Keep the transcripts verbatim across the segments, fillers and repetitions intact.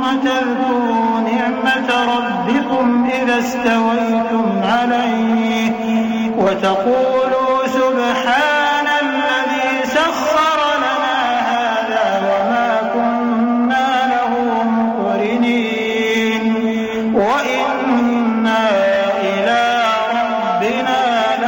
وتذكروا نعمة ربكم إذا استويتم عليه وتقولوا سبحان الذي سخر لنا هذا وما كنا له مقرنين وإنا إلى ربنا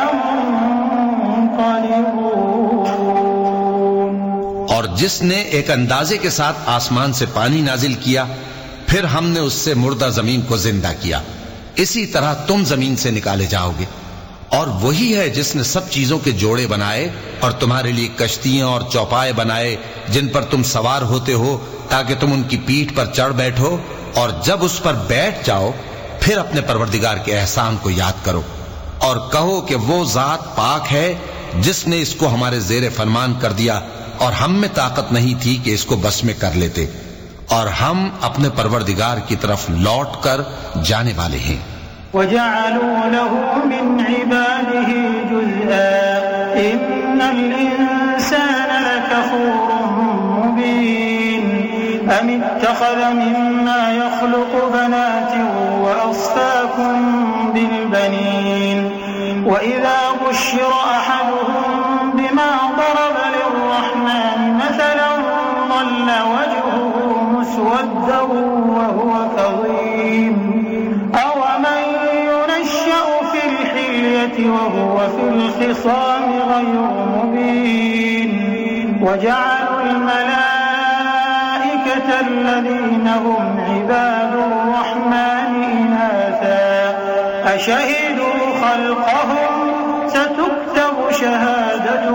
لمنقلبون. اور جس نے ایک اندازے کے ساتھ آسمان سے پانی نازل کیا پھر ہم نے اس سے مردہ زمین کو زندہ کیا، اسی طرح تم زمین سے نکالے جاؤ گے. اور وہی ہے جس نے سب چیزوں کے جوڑے بنائے اور تمہارے لیے کشتیاں اور چوپائے بنائے جن پر تم سوار ہوتے ہو تاکہ تم ان کی پیٹھ پر چڑھ بیٹھو، اور جب اس پر بیٹھ جاؤ پھر اپنے پروردگار کے احسان کو یاد کرو اور کہو کہ وہ ذات پاک ہے جس نے اس کو ہمارے زیر فرمان کر دیا اور ہم میں طاقت نہیں تھی کہ اس کو بس میں کر لیتے، اور ہم اپنے پروردگار کی طرف لوٹ کر جانے والے ہیں. وجعلوا له من عباده جزءا إن الإنسان لكفور مبين أم اتخذ مما يخلق بنات وأصفاكم بالبنين وإذا بشر أحدهم بما ضرب للرحمن مثلا ظل وجهه مسودا وهو كظيم أومن ينشأ في الحلية وهو في الخصام غير مبين وجعلوا الملائكة الذين هم عباد الرحمن إناثا أشهدوا خلقهم ستكتب شهادتهم